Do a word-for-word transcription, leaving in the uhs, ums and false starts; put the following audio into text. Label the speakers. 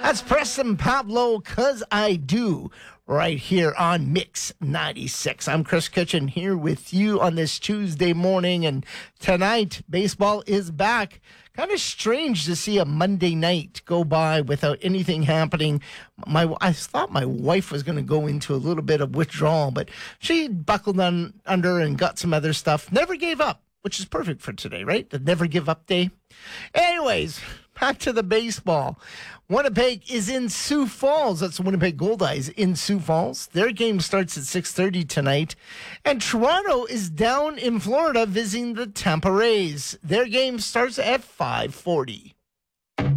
Speaker 1: That's Preston Pablo, 'Cause I Do, right here on Mix ninety-six. I'm Chris Kitchen here with you on this Tuesday morning, and tonight, baseball is back. Kind of strange to see a Monday night go by without anything happening. My, I thought my wife was going to go into a little bit of withdrawal, but she buckled on under and got some other stuff. Never gave up, which is perfect for today, right? The never give up day. Anyways, back to the baseball. Winnipeg is in Sioux Falls. That's the Winnipeg Goldeyes in Sioux Falls. Their game starts at six thirty tonight. And Toronto is down in Florida visiting the Tampa Rays. Their game starts at five forty.